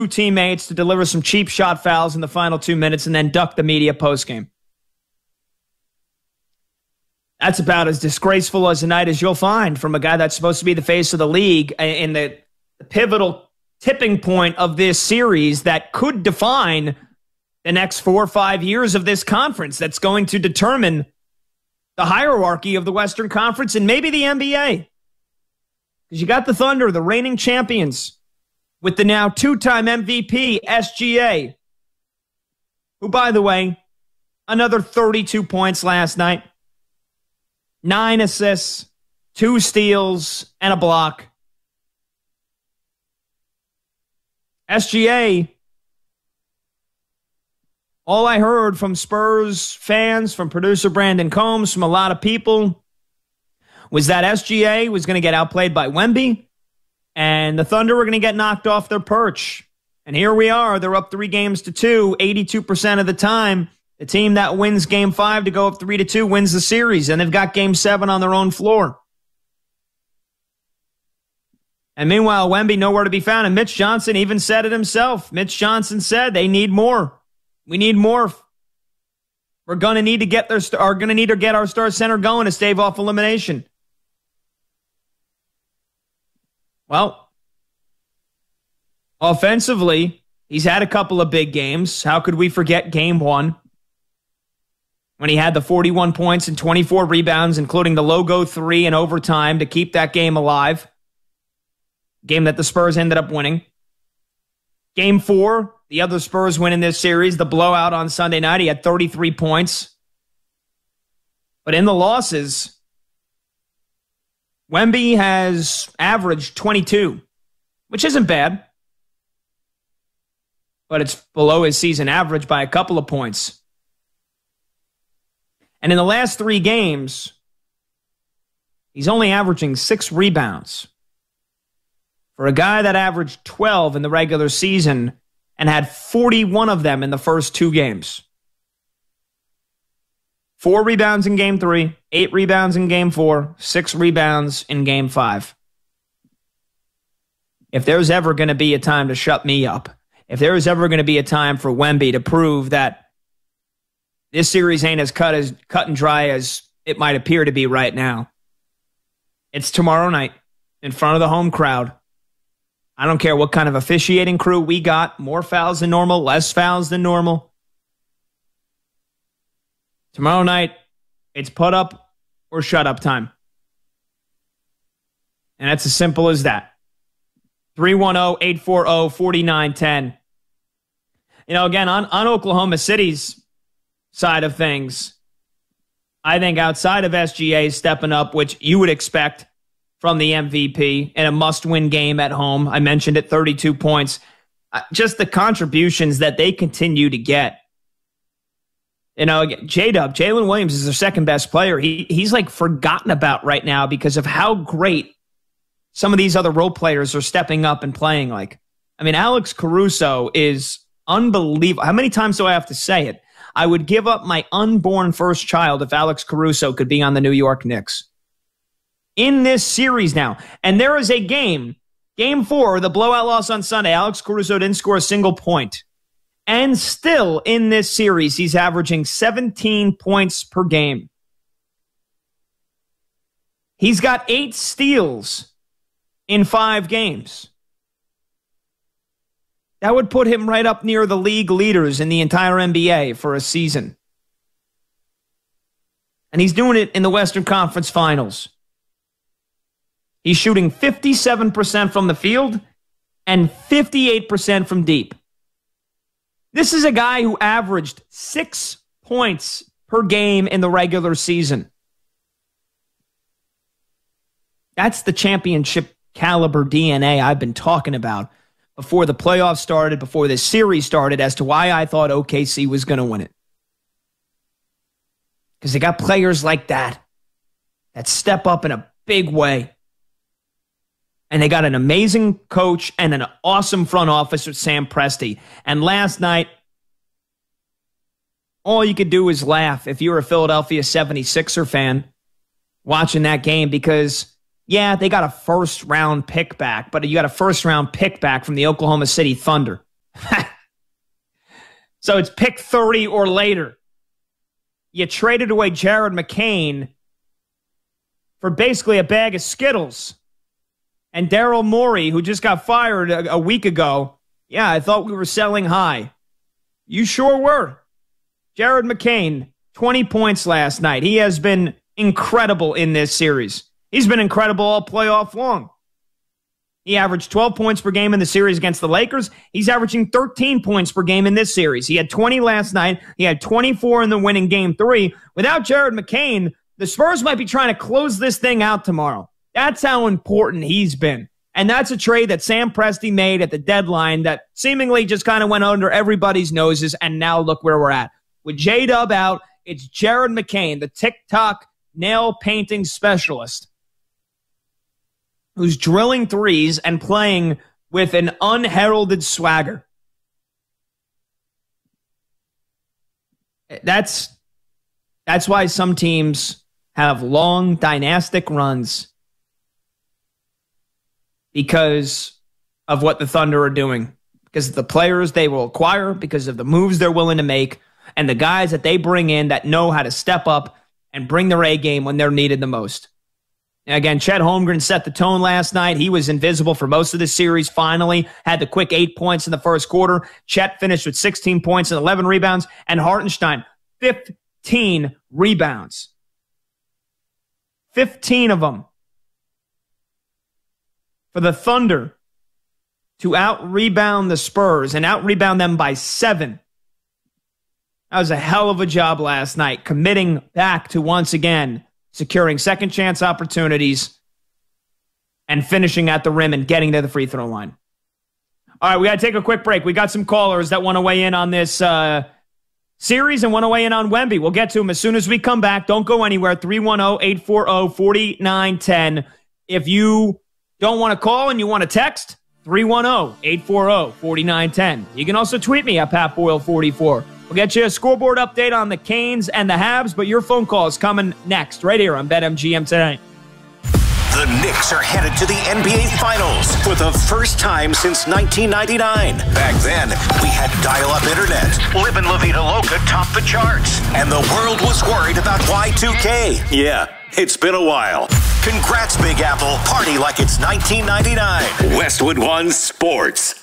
teammates to deliver some cheap shot fouls in the final 2 minutes and then duck the media postgame. That's about as disgraceful as a night as you'll find from a guy that's supposed to be the face of the league in the pivotal tipping point of this series that could define the next 4 or 5 years of this conference. That's going to determine the hierarchy of the Western Conference and maybe the NBA. Because you got the Thunder, the reigning champions, with the now 2-time MVP, SGA, who, by the way, another 32 points last night, 9 assists, 2 steals, and a block. SGA, all I heard from Spurs fans, from producer Brandon Combs, from a lot of people, was that SGA was going to get outplayed by Wemby, and the Thunder were going to get knocked off their perch. And here we are. They're up 3-2, 82% of the time. The team that wins Game 5 to go up 3-2 wins the series, and they've got Game 7 on their own floor. And meanwhile, Wemby nowhere to be found. And Mitch Johnson even said it himself. Mitch Johnson said they need more. We need more. We're going to need to get our star center going to stave off elimination. Well, offensively, he's had a couple of big games. How could we forget Game 1? When he had the 41 points and 24 rebounds, including the logo 3 in overtime to keep that game alive. Game that the Spurs ended up winning. Game 4, the other Spurs win in this series, the blowout on Sunday night. He had 33 points. But in the losses, Wemby has averaged 22, which isn't bad. But it's below his season average by a couple of points. And in the last 3 games, he's only averaging 6 rebounds. For a guy that averaged 12 in the regular season and had 41 of them in the first 2 games. 4 rebounds in Game 3, 8 rebounds in Game 4, 6 rebounds in Game 5. If there's ever going to be a time to shut me up, if there is ever going to be a time for Wemby to prove that this series ain't as cut and dry as it might appear to be right now, it's tomorrow night in front of the home crowd. I don't care what kind of officiating crew we got, more fouls than normal, less fouls than normal. Tomorrow night, it's put up or shut up time. And it's as simple as that. 310-840-4910. You know, again, on Oklahoma City's side of things, I think outside of SGA stepping up, which you would expect from the MVP in a must-win game at home. I mentioned it, 32 points. Just the contributions that they continue to get. You know, J-Dub, Jalen Williams is their second best player. He's like forgotten about right now because of how great some of these other role players are stepping up and playing like. I mean, Alex Caruso is unbelievable. How many times do I have to say it? I would give up my unborn first child if Alex Caruso could be on the New York Knicks. In this series now, and there is a Game 4, the blowout loss on Sunday, Alex Caruso didn't score a single point. And still in this series, he's averaging 17 points per game. He's got 8 steals in 5 games. That would put him right up near the league leaders in the entire NBA for a season. And he's doing it in the Western Conference Finals. He's shooting 57% from the field and 58% from deep. This is a guy who averaged 6 points per game in the regular season. That's the championship caliber DNA I've been talking about before the playoffs started, before this series started, as to why I thought OKC was going to win it. Because they got players like that step up in a big way. And they got an amazing coach and an awesome front office with Sam Presti. And last night, all you could do is laugh if you were a Philadelphia 76er fan watching that game because, yeah, they got a first-round pick back, but you got a first-round pick back from the Oklahoma City Thunder. So it's pick 30 or later. You traded away Jared McCain for basically a bag of Skittles. And Daryl Morey, who just got fired a week ago, yeah, I thought we were selling high. You sure were. Jared McCain, 20 points last night. He has been incredible in this series. He's been incredible all playoff long. He averaged 12 points per game in the series against the Lakers. He's averaging 13 points per game in this series. He had 20 last night. He had 24 in the win in Game 3. Without Jared McCain, the Spurs might be trying to close this thing out tomorrow. That's how important he's been. And that's a trade that Sam Presti made at the deadline that seemingly just kind of went under everybody's noses, and now look where we're at. With J-Dub out, it's Jared McCain, the TikTok nail painting specialist, who's drilling threes and playing with an unheralded swagger. That's why some teams have long dynastic runs, because of what the Thunder are doing, because of the players they will acquire, because of the moves they're willing to make, and the guys that they bring in that know how to step up and bring their A game when they're needed the most. And again, Chet Holmgren set the tone last night. He was invisible for most of the series, finally had the quick 8 points in the first quarter. Chet finished with 16 points and 11 rebounds, and Hartenstein, 15 rebounds. 15 of them. For the Thunder to out-rebound the Spurs and out-rebound them by 7. That was a hell of a job last night, committing back to once again securing second-chance opportunities and finishing at the rim and getting to the free throw line. All right, we got to take a quick break. We got some callers that want to weigh in on this series and want to weigh in on Wemby. We'll get to them as soon as we come back. Don't go anywhere. 310-840-4910. If you don't want to call and you want to text, 310-840-4910. You can also tweet me at PatBoyle44. We'll get you a scoreboard update on the Canes and the Habs, but your phone call is coming next right here on BetMGM tonight. The Knicks are headed to the NBA Finals for the first time since 1999. Back then, we had dial-up internet. Livin' La Vida Loca topped the charts. And the world was worried about Y2K. Yeah, it's been a while. Congrats, Big Apple. Party like it's 1999. Westwood One Sports.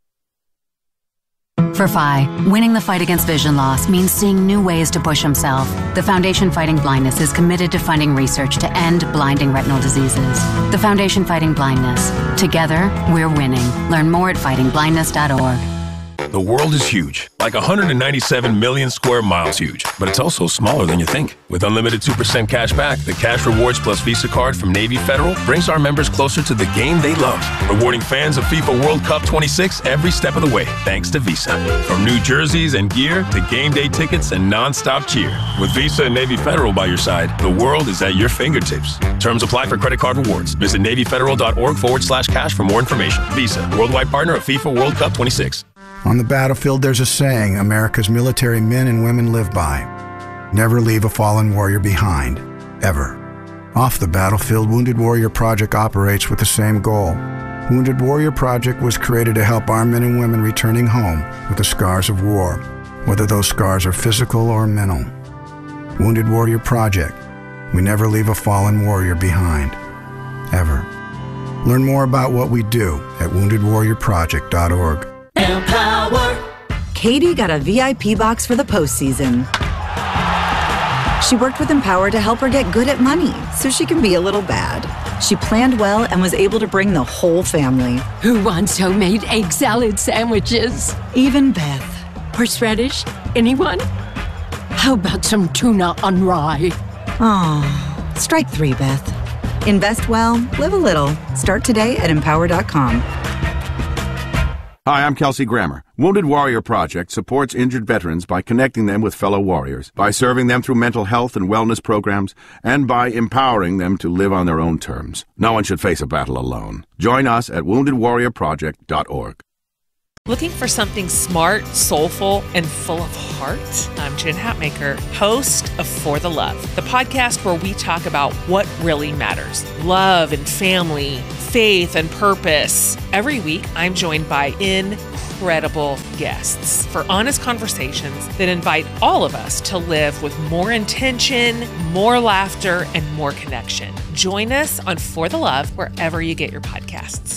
For Phi, winning the fight against vision loss means seeing new ways to push himself. The Foundation Fighting Blindness is committed to funding research to end blinding retinal diseases. The Foundation Fighting Blindness. Together, we're winning. Learn more at fightingblindness.org. The world is huge, like 197 million square miles huge, but it's also smaller than you think. With unlimited 2% cash back, the Cash Rewards Plus Visa card from Navy Federal brings our members closer to the game they love, rewarding fans of FIFA World Cup 26 every step of the way, thanks to Visa. From new jerseys and gear to game day tickets and non-stop cheer. With Visa and Navy Federal by your side, the world is at your fingertips. Terms apply for credit card rewards. Visit NavyFederal.org/cash for more information. Visa, worldwide partner of FIFA World Cup 26. On the battlefield, there's a saying America's military men and women live by. Never leave a fallen warrior behind, ever. Off the battlefield, Wounded Warrior Project operates with the same goal. Wounded Warrior Project was created to help our men and women returning home with the scars of war, whether those scars are physical or mental. Wounded Warrior Project. We never leave a fallen warrior behind, ever. Learn more about what we do at woundedwarriorproject.org. Empower. Katie got a VIP box for the postseason. She worked with Empower to help her get good at money so she can be a little bad. She planned well and was able to bring the whole family. Who wants homemade egg salad sandwiches? Even Beth. Horseradish? Anyone? How about some tuna on rye? Oh, strike 3, Beth. Invest well, live a little. Start today at Empower.com. Hi, I'm Kelsey Grammer. Wounded Warrior Project supports injured veterans by connecting them with fellow warriors, by serving them through mental health and wellness programs, and by empowering them to live on their own terms. No one should face a battle alone. Join us at woundedwarriorproject.org. Looking for something smart, soulful, and full of heart? I'm Jen Hatmaker, host of For the Love, the podcast where we talk about what really matters. Love and family, faith and purpose. Every week, I'm joined by incredible incredible guests for honest conversations that invite all of us to live with more intention, more laughter, and more connection. Join us on For the Love wherever you get your podcasts.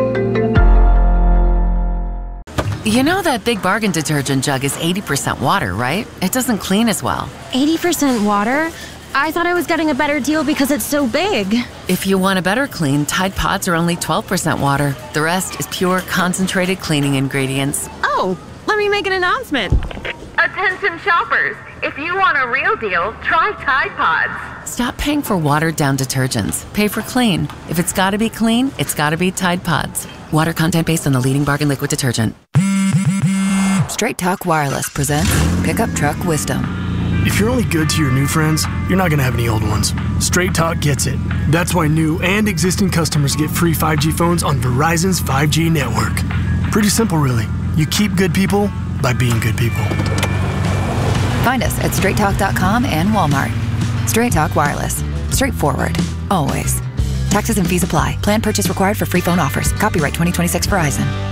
You know that Big Bargain detergent jug is 80% water, right? It doesn't clean as well. 80% water? I thought I was getting a better deal because it's so big. If you want a better clean, Tide Pods are only 12% water. The rest is pure, concentrated cleaning ingredients. Oh, let me make an announcement. Attention shoppers, if you want a real deal, try Tide Pods. Stop paying for watered-down detergents. Pay for clean. If it's gotta be clean, it's gotta be Tide Pods. Water content based on the leading bargain liquid detergent. Straight Talk Wireless presents Pickup Truck Wisdom. If you're only good to your new friends, you're not going to have any old ones. Straight Talk gets it. That's why new and existing customers get free 5G phones on Verizon's 5G network. Pretty simple, really. You keep good people by being good people. Find us at straighttalk.com and Walmart. Straight Talk Wireless. Straightforward. Always. Taxes and fees apply. Plan purchase required for free phone offers. Copyright 2026 Verizon.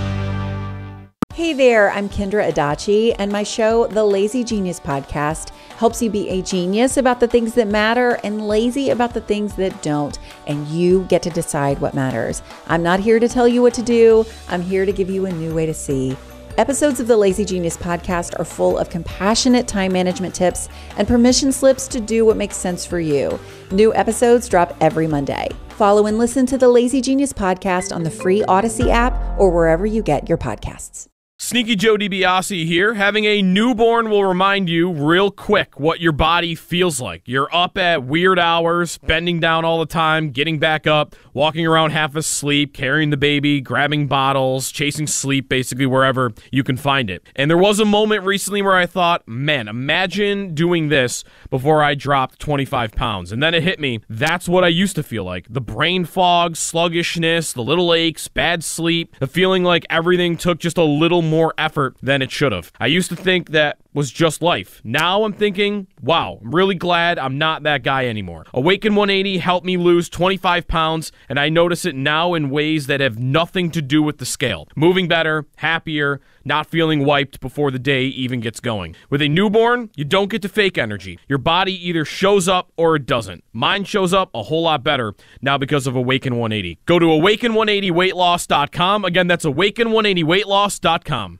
Hey there, I'm Kendra Adachi, and my show, The Lazy Genius Podcast, helps you be a genius about the things that matter and lazy about the things that don't, and you get to decide what matters. I'm not here to tell you what to do. I'm here to give you a new way to see. Episodes of the Lazy Genius Podcast are full of compassionate time management tips and permission slips to do what makes sense for you. New episodes drop every Monday. Follow and listen to the Lazy Genius Podcast on the free Odyssey app or wherever you get your podcasts. Sneaky Joe DiBiase here. Having a newborn will remind you real quick what your body feels like. You're up at weird hours, bending down all the time, getting back up, walking around half asleep, carrying the baby, grabbing bottles, chasing sleep basically wherever you can find it. And there was a moment recently where I thought, man, imagine doing this before I dropped 25 pounds. And then it hit me. That's what I used to feel like. The brain fog, sluggishness, the little aches, bad sleep, the feeling like everything took just a little more effort than it should have. I used to think that was just life. Now I'm thinking, wow, I'm really glad I'm not that guy anymore. Awaken 180 helped me lose 25 pounds, and I notice it now in ways that have nothing to do with the scale. Moving better, happier, not feeling wiped before the day even gets going. With a newborn, you don't get to fake energy. Your body either shows up or it doesn't. Mine shows up a whole lot better now because of Awaken 180. Go to awaken180weightloss.com. Again, that's awaken180weightloss.com.